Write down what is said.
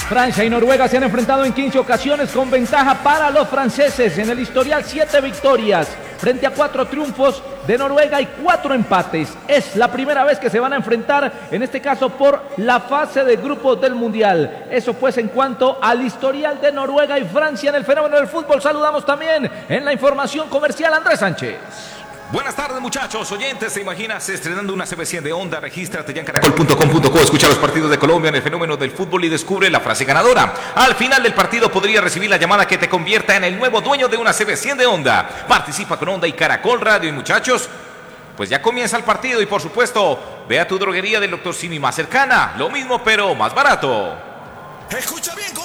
Francia y Noruega se han enfrentado en 15 ocasiones con ventaja para los franceses. En el historial 7 victorias frente a 4 triunfos de Noruega y 4 empates. Es la primera vez que se van a enfrentar, en este caso por la fase de grupos del Mundial. Eso pues en cuanto al historial de Noruega y Francia en el fenómeno del fútbol. Saludamos también en la información comercial a Andrés Sánchez. Buenas tardes, muchachos, oyentes. ¿Te imaginas estrenando una CB100 de Onda? Regístrate ya en caracol.com.co. Escucha los partidos de Colombia en el fenómeno del fútbol y descubre la frase ganadora. Al final del partido podrías recibir la llamada que te convierta en el nuevo dueño de una CB100 de Onda. Participa con Onda y Caracol Radio. Y muchachos, pues ya comienza el partido y por supuesto, ve a tu droguería del Dr. Simi más cercana. Lo mismo pero más barato. Escucha bien,